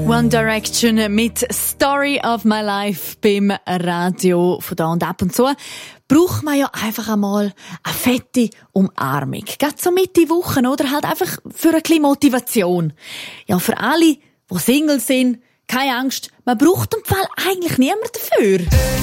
One Direction mit Story of My Life beim Radio von da und ab und zu. Braucht man ja einfach einmal eine fette Umarmung. Gerade so Mitte Woche, oder? Halt einfach für ein bisschen Motivation. Ja, für alle, die Single sind, keine Angst, man braucht im Fall eigentlich niemand dafür.